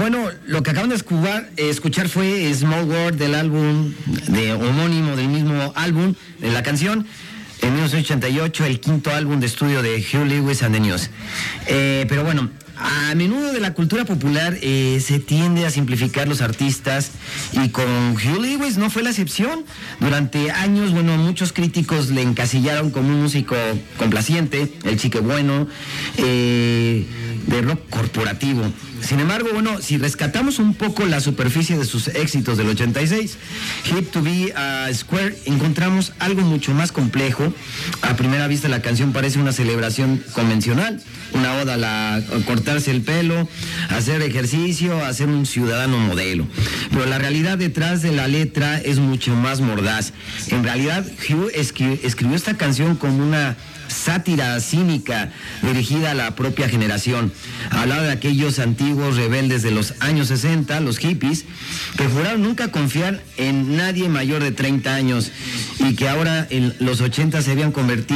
bueno, lo que acaban de escuchar fue Small World del álbum homónimo del mismo álbum, de la canción. En 1988, el quinto álbum de estudio de Huey Lewis and the News. Pero bueno, a menudo de la cultura popular se tiende a simplificar los artistas y con Huey Lewis no fue la excepción. Durante años, bueno, muchos críticos le encasillaron como un músico complaciente, el chique bueno, de rock corporativo. Sin embargo, bueno, si rescatamos un poco la superficie de sus éxitos del 86, Hip to Be Square, encontramos algo mucho más complejo. A primera vista la canción parece una celebración convencional, una oda a cortarse el pelo, hacer ejercicio, a ser un ciudadano modelo. Pero la realidad detrás de la letra es mucho más mordaz. En realidad, Hugh escribió esta canción como una sátira cínica dirigida a la propia generación. Hablaba de aquellos antiguos rebeldes de los años 60, los hippies, que juraron nunca confiar en nadie mayor de 30 años y que ahora en los 80 se habían convertido